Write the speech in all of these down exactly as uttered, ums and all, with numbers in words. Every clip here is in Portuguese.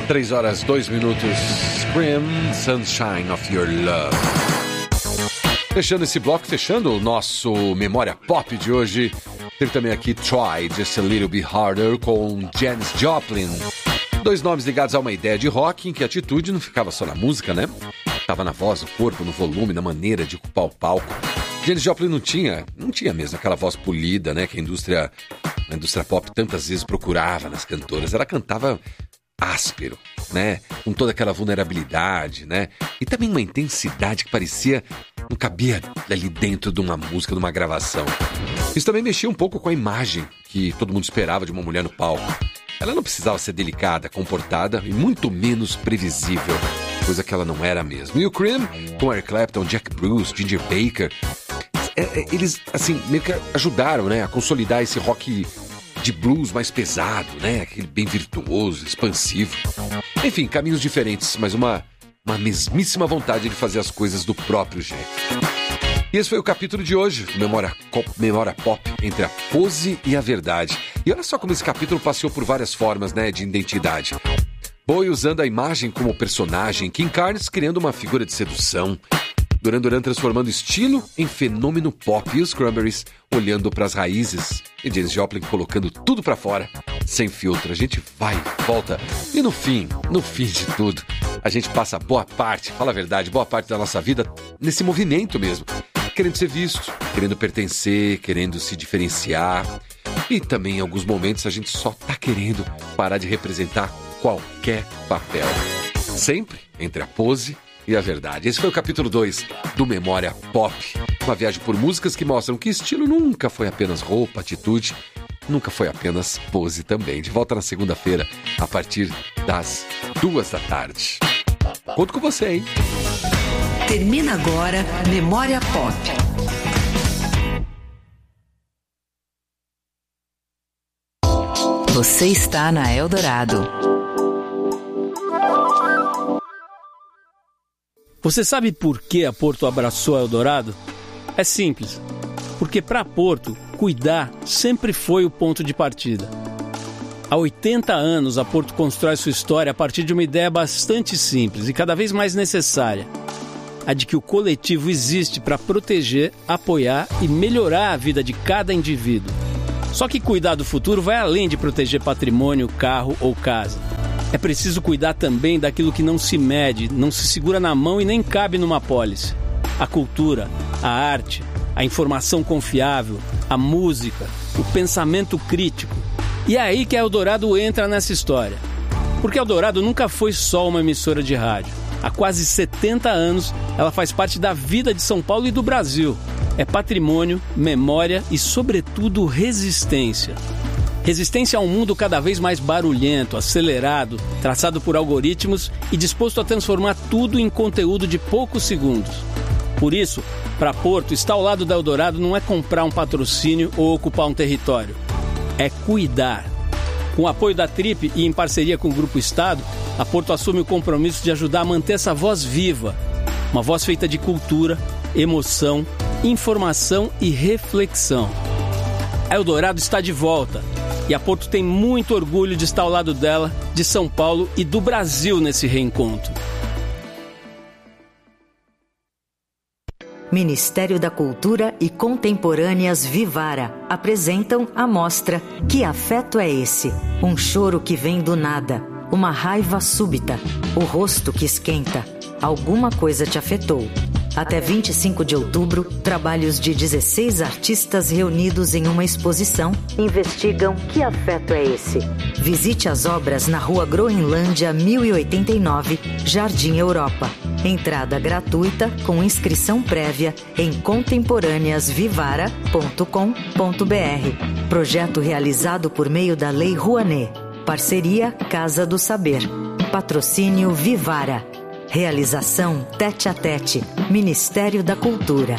Três horas, dois minutos. Cream, Sunshine of Your Love. Fechando esse bloco, fechando o nosso Memória Pop de hoje. Tem também aqui Try Just a Little Bit Harder com Janis Joplin. Dois nomes ligados a uma ideia de rock em que a atitude não ficava só na música, né? Tava na voz, no corpo, no volume, na maneira de ocupar o palco. Janis Joplin não tinha, não tinha mesmo aquela voz polida, né? Que a indústria, a indústria pop tantas vezes procurava nas cantoras. Ela cantava áspero, né? Com toda aquela vulnerabilidade, né? E também uma intensidade que parecia não cabia ali dentro de uma música, de uma gravação. Isso também mexia um pouco com a imagem que todo mundo esperava de uma mulher no palco. Ela não precisava ser delicada, comportada e muito menos previsível, coisa que ela não era mesmo. E o Cream, com Eric Clapton, Jack Bruce, Ginger Baker, eles, assim, meio que ajudaram, né, a consolidar esse rock de blues mais pesado, né, aquele bem virtuoso, expansivo. Enfim, caminhos diferentes, mas uma, uma mesmíssima vontade de fazer as coisas do próprio jeito. E esse foi o capítulo de hoje do Memória, Memória Pop, entre a pose e a verdade. E olha só como esse capítulo passeou por várias formas, né, de identidade. Bowie usando a imagem como personagem, King Carnes criando uma figura de sedução, Duran Duran transformando estilo em fenômeno pop e os Cranberries olhando para as raízes e Janis Joplin colocando tudo para fora, sem filtro. A gente vai e volta e no fim, no fim de tudo, a gente passa boa parte, fala a verdade, boa parte da nossa vida nesse movimento mesmo. Querendo ser visto, querendo pertencer, querendo se diferenciar. E também em alguns momentos a gente só tá querendo parar de representar qualquer papel. Sempre entre a pose e a verdade. Esse foi o capítulo dois do Memória Pop. Uma viagem por músicas que mostram que estilo nunca foi apenas roupa, atitude, nunca foi apenas pose também. De volta na segunda-feira, a partir das duas da tarde. Conto com você, hein? Termina agora Memória Pop. Você está na Eldorado. Você sabe por que a Porto abraçou a Eldorado? É simples. Porque para a Porto, cuidar sempre foi o ponto de partida. Há oitenta anos, a Porto constrói sua história a partir de uma ideia bastante simples e cada vez mais necessária. A de que o coletivo existe para proteger, apoiar e melhorar a vida de cada indivíduo. Só que cuidar do futuro vai além de proteger patrimônio, carro ou casa. É preciso cuidar também daquilo que não se mede, não se segura na mão e nem cabe numa apólice. A cultura, a arte, a informação confiável, a música, o pensamento crítico. E é aí que a Eldorado entra nessa história. Porque a Eldorado nunca foi só uma emissora de rádio. Há quase setenta anos, ela faz parte da vida de São Paulo e do Brasil. É patrimônio, memória e, sobretudo, resistência. Resistência a um mundo cada vez mais barulhento, acelerado, traçado por algoritmos e disposto a transformar tudo em conteúdo de poucos segundos. Por isso, para Porto, estar ao lado da Eldorado não é comprar um patrocínio ou ocupar um território. É cuidar. Com o apoio da Trip e em parceria com o Grupo Estado, a Porto assume o compromisso de ajudar a manter essa voz viva. Uma voz feita de cultura, emoção, informação e reflexão. A Eldorado está de volta e a Porto tem muito orgulho de estar ao lado dela, de São Paulo e do Brasil nesse reencontro. Ministério da Cultura e Contemporâneas Vivara apresentam a mostra Que Afeto é Esse? Um choro que vem do nada, uma raiva súbita, o rosto que esquenta, alguma coisa te afetou. Até vinte e cinco de outubro, trabalhos de dezesseis artistas reunidos em uma exposição investigam que afeto é esse. Visite as obras na Rua Groenlândia mil e oitenta e nove, Jardim Europa. Entrada gratuita com inscrição prévia em contemporâneas vivara ponto com ponto br. Projeto realizado por meio da Lei Rouanet. Parceria Casa do Saber. Patrocínio Vivara. Realização Tete a Tete, Ministério da Cultura.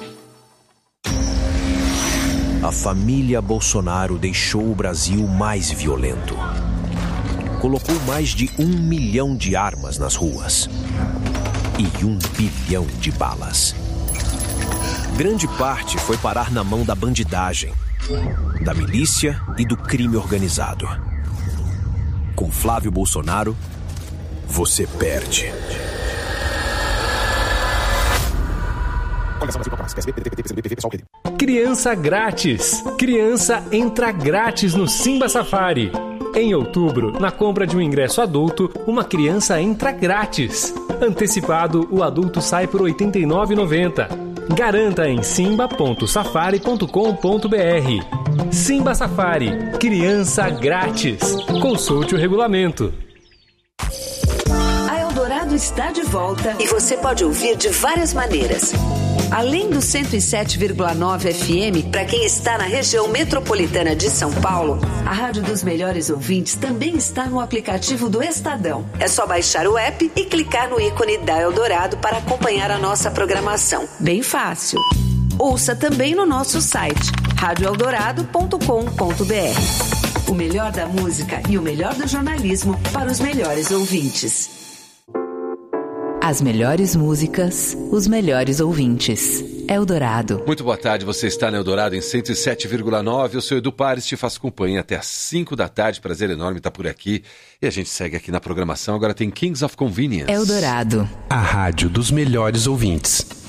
A família Bolsonaro deixou o Brasil mais violento. Colocou mais de um milhão de armas nas ruas. E um bilhão de balas. Grande parte foi parar na mão da bandidagem, da milícia e do crime organizado. Com Flávio Bolsonaro, você perde. Criança grátis. Criança entra grátis no Simba Safari. Em outubro, na compra de um ingresso adulto, uma criança entra grátis. Antecipado, o adulto sai por oitenta e nove reais e noventa centavos. Garanta em simba ponto safari ponto com ponto b r. Simba Safari. Criança grátis. Consulte o regulamento. A Eldorado está de volta e você pode ouvir de várias maneiras. Além do cento e sete vírgula nove F M, para quem está na região metropolitana de São Paulo, a Rádio dos Melhores Ouvintes também está no aplicativo do Estadão. É só baixar o app e clicar no ícone da Eldorado para acompanhar a nossa programação. Bem fácil. Ouça também no nosso site, rádio eldorado ponto com ponto b r. O melhor da música e o melhor do jornalismo para os melhores ouvintes. As melhores músicas, os melhores ouvintes. Eldorado. Muito boa tarde, você está no Eldorado em cento e sete vírgula nove. Eu sou Edu Pares, te faço companhia até às cinco da tarde. Prazer enorme estar por aqui. E a gente segue aqui na programação. Agora tem Kings of Convenience. Eldorado. A rádio dos melhores ouvintes.